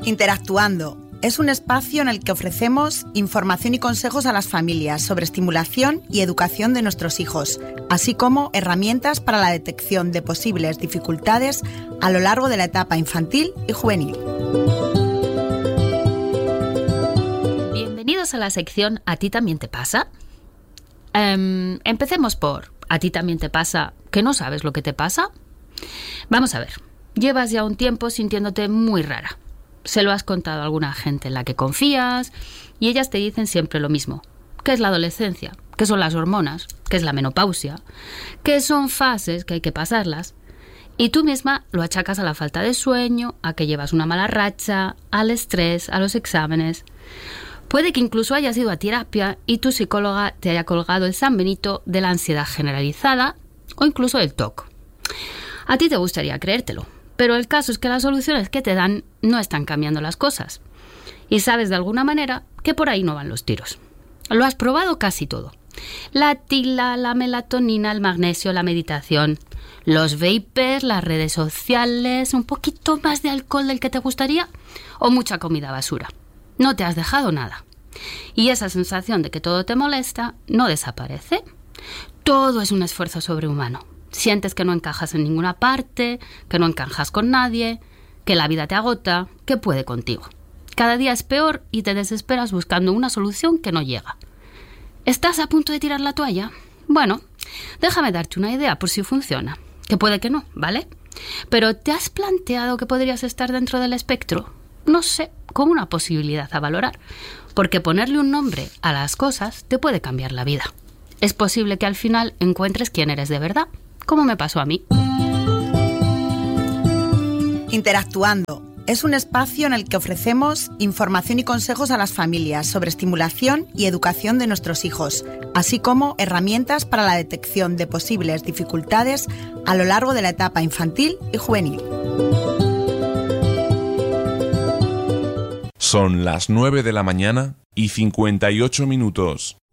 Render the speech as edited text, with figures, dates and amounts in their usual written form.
Interactuando es un espacio en el que ofrecemos información y consejos a las familias sobre estimulación y educación de nuestros hijos, así como herramientas para la detección de posibles dificultades a lo largo de la etapa infantil y juvenil. Bienvenidos a la sección ¿A ti también te pasa? Empecemos por ¿a ti también te pasa que no sabes lo que te pasa? Vamos a ver, llevas ya un tiempo sintiéndote muy rara. Se lo has contado a alguna gente en la que confías y ellas te dicen siempre lo mismo. ¿Qué es la adolescencia? ¿Qué son las hormonas? ¿Qué es la menopausia? ¿Qué son fases que hay que pasarlas? Y tú misma lo achacas a la falta de sueño, a que llevas una mala racha, al estrés, a los exámenes. Puede que incluso hayas ido a terapia y tu psicóloga te haya colgado el San Benito de la ansiedad generalizada o incluso el TOC. A ti te gustaría creértelo, pero el caso es que las soluciones que te dan no están cambiando las cosas. Y sabes de alguna manera que por ahí no van los tiros. Lo has probado casi todo. La tila, la melatonina, el magnesio, la meditación, los vapers, las redes sociales, un poquito más de alcohol del que te gustaría o mucha comida basura. No te has dejado nada. Y esa sensación de que todo te molesta no desaparece. Todo es un esfuerzo sobrehumano. Sientes que no encajas en ninguna parte, que no encajas con nadie, que la vida te agota, que puede contigo. Cada día es peor y te desesperas buscando una solución que no llega. ¿Estás a punto de tirar la toalla? Bueno, déjame darte una idea por si funciona. Que puede que no, ¿vale? Pero ¿te has planteado que podrías estar dentro del espectro? No sé, como una posibilidad a valorar. Porque ponerle un nombre a las cosas te puede cambiar la vida. Es posible que al final encuentres quién eres de verdad, como me pasó a mí. Interactuando es un espacio en el que ofrecemos información y consejos a las familias sobre estimulación y educación de nuestros hijos, así como herramientas para la detección de posibles dificultades a lo largo de la etapa infantil y juvenil. Son las 9 de la mañana y 58 minutos.